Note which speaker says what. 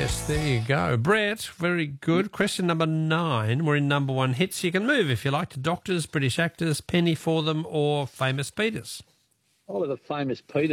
Speaker 1: Yes, there you go. Brett, very good. Question number 9. We're in number 1 hits. You can move if you like to doctors, British actors, Penny for them, or Famous Peters.
Speaker 2: Oh, the Famous Peter.